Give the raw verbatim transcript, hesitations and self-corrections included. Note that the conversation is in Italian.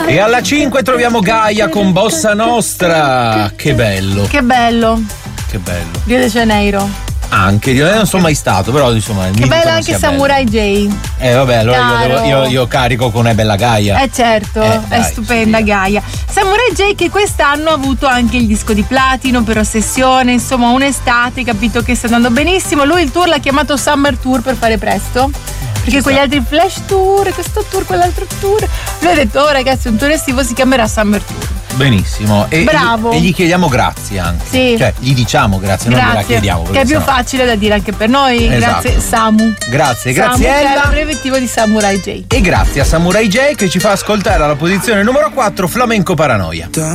E alla cinque troviamo Gaia con Bossa Nostra. Che bello. Che bello. Che bello. Rio de Janeiro. Anche, io non sono mai stato, però insomma. Che bello anche Samurai J. Eh vabbè, allora io, io, io carico con È bella Gaia. Eh certo, eh, è dai, stupenda Gaia. Samurai J che quest'anno ha avuto anche il disco di platino per Ossessione, insomma un'estate, capito che sta andando benissimo. Lui il tour l'ha chiamato Summer Tour per fare presto. Perché quegli altri flash tour, questo tour, quell'altro tour. Lui ha detto, oh ragazzi, un tour estivo si chiamerà Summer Tour. Benissimo. E, bravo. E gli chiediamo grazie anche. Sì. Cioè, gli diciamo grazie, grazie. non gliela chiediamo. Che è più sennò... facile da dire anche per noi. Esatto. Grazie Samu. Grazie, Samu, grazie che Ella. è il brevettivo di Samurai J. E grazie a Samurai J che ci fa ascoltare alla posizione numero quattro Flamenco Paranoia.